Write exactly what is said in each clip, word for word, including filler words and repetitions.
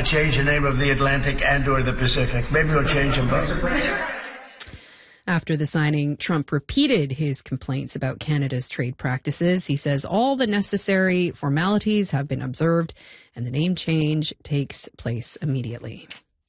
to change the name of the Atlantic and or the Pacific. Maybe we'll change them both. After the signing, Trump repeated his complaints about Canada's trade practices. He says all the necessary formalities have been observed and the name change takes place immediately.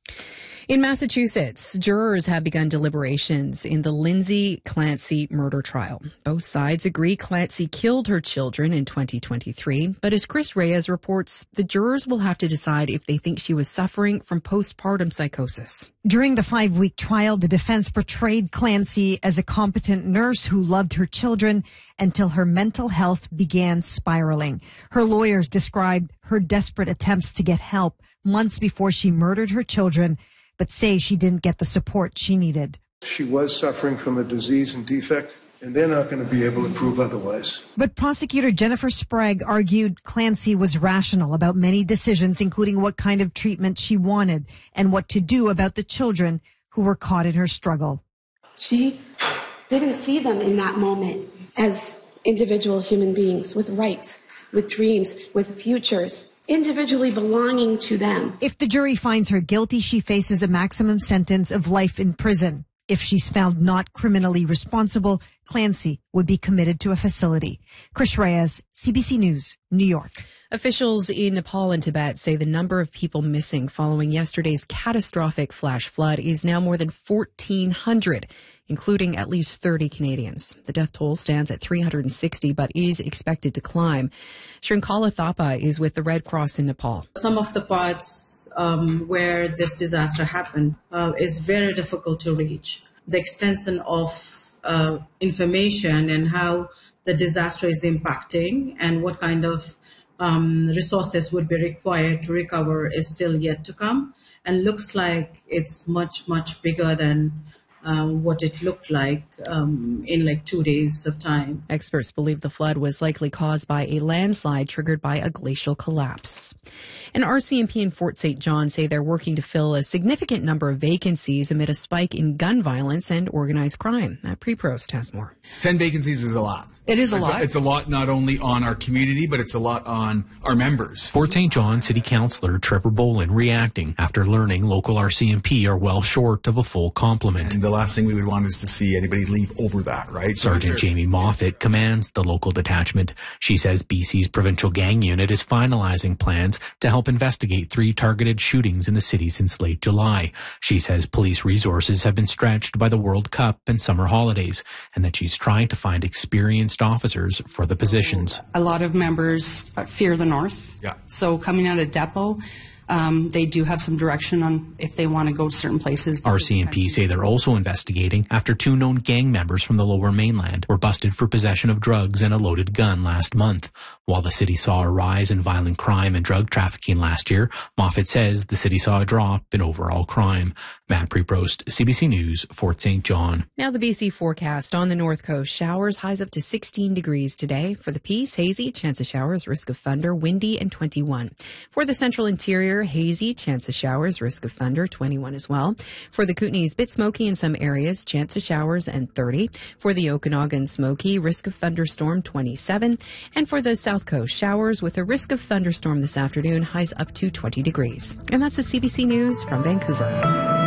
In Massachusetts, jurors have begun deliberations in the Lindsay Clancy murder trial. Both sides agree Clancy killed her children in twenty twenty-three, but as Chris Reyes reports, the jurors will have to decide if they think she was suffering from postpartum psychosis. During the five-week trial, the defense portrayed Clancy as a competent nurse who loved her children until her mental health began spiraling. Her lawyers described her desperate attempts to get help months before she murdered her children, but say she didn't get the support she needed. She was suffering from a disease and defect, and they're not going to be able to prove otherwise. But prosecutor Jennifer Sprague argued Clancy was rational about many decisions, including what kind of treatment she wanted and what to do about the children who were caught in her struggle. She didn't see them in that moment as individual human beings with rights, with dreams, with futures, individually belonging to them. If the jury finds her guilty, she faces a maximum sentence of life in prison. If she's found not criminally responsible, Clancy would be committed to a facility. Chris Reyes, C B C News, New York. Officials in Nepal and Tibet say the number of people missing following yesterday's catastrophic flash flood is now more than fourteen hundred, including at least thirty Canadians. The death toll stands at three hundred sixty, but is expected to climb. Shrinkala Thapa is with the Red Cross in Nepal. Some of the parts um, where this disaster happened uh, is very difficult to reach. The extension of uh, information and how the disaster is impacting and what kind of um, resources would be required to recover is still yet to come, and looks like it's much, much bigger than Um, what it looked like um, in like two days of time. Experts believe the flood was likely caused by a landslide triggered by a glacial collapse. And R C M P in Fort Saint John say they're working to fill a significant number of vacancies amid a spike in gun violence and organized crime. Matt Preprost has more. Ten vacancies is a lot. It is a it's lot. A, it's a lot not only on our community, but it's a lot on our members. Fort Saint John City Councillor Trevor Bolin reacting after learning local R C M P are well short of a full complement. And the last thing we would want is to see anybody leave over that, right? Sergeant so Jamie Moffat commands the local detachment. She says B C's provincial gang unit is finalizing plans to help investigate three targeted shootings in the city since late July. She says police resources have been stretched by the World Cup and summer holidays, and that she's trying to find experienced officers for the positions. A lot of members fear the north. Yeah. So coming out of depot, um, they do have some direction on if they want to go to certain places. R C M P say they're also investigating after two known gang members from the Lower Mainland were busted for possession of drugs and a loaded gun last month. While the city saw a rise in violent crime and drug trafficking last year, Moffat says the city saw a drop in overall crime. Matt Preprost, C B C News, Fort Saint John. Now the B C forecast. On the north coast, showers, highs up to sixteen degrees today. For the Peace, hazy, chance of showers, risk of thunder, windy, and twenty-one. For the central interior, hazy, chance of showers, risk of thunder, twenty-one as well. For the Kootenays, bit smoky in some areas, chance of showers, and thirty. For the Okanagan, smoky, risk of thunderstorm, twenty-seven. And for the south coast, showers with a risk of thunderstorm this afternoon, highs up to twenty degrees. And that's the C B C News from Vancouver.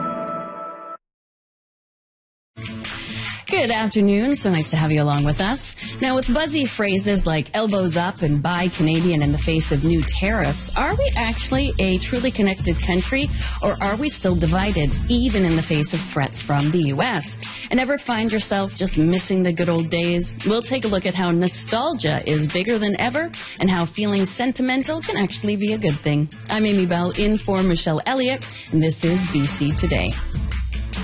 Good afternoon. So nice to have you along with us. Now, with buzzy phrases like elbows up and buy Canadian in the face of new tariffs, are we actually a truly connected country, or are we still divided, even in the face of threats from the U S? And ever find yourself just missing the good old days? We'll take a look at how nostalgia is bigger than ever and how feeling sentimental can actually be a good thing. I'm Amy Bell in for Michelle Elliott, and this is B C Today.